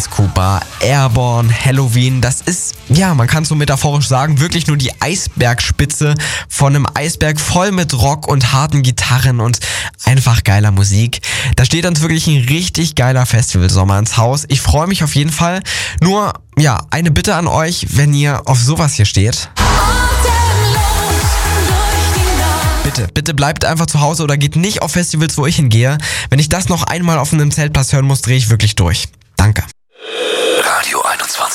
Alice Cooper, Airborne, Halloween. Das ist, ja, man kann es so metaphorisch sagen, wirklich nur die Eisbergspitze von einem Eisberg voll mit Rock und harten Gitarren und einfach geiler Musik. Da steht uns wirklich ein richtig geiler Festivalsommer ins Haus. Ich freue mich auf jeden Fall. Nur, ja, eine Bitte an euch, wenn ihr auf sowas hier steht. Bitte bleibt einfach zu Hause oder geht nicht auf Festivals, wo ich hingehe. Wenn ich das noch einmal auf einem Zeltplatz hören muss, drehe ich wirklich durch. Danke.